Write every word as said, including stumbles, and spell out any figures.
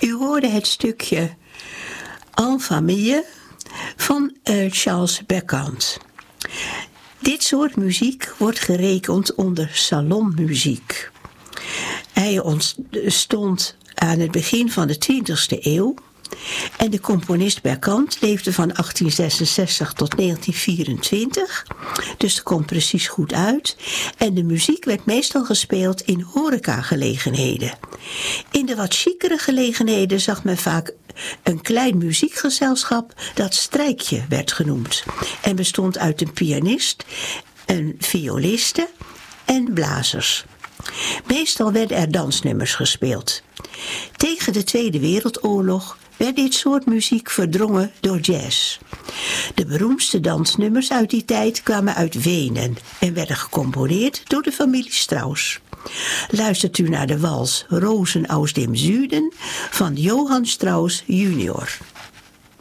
U hoorde het stukje En Famille van uh, Charles Berkant. Dit soort muziek wordt gerekend onder salonmuziek. Hij ontstond aan het begin van de twintigste eeuw. En de componist Berkant leefde van achttien zesenzestig tot negentien vierentwintig. Dus dat komt precies goed uit. En de muziek werd meestal gespeeld in horecagelegenheden. In de wat chicere gelegenheden zag men vaak een klein muziekgezelschap dat strijkje werd genoemd. En bestond uit een pianist, een violiste en blazers. Meestal werden er dansnummers gespeeld. Tegen de Tweede Wereldoorlog werd dit soort muziek verdrongen door jazz. De beroemdste dansnummers uit die tijd kwamen uit Wenen en werden gecomponeerd door de familie Strauss. Luistert u naar de wals Rozen aus dem Süden van Johann Strauss junior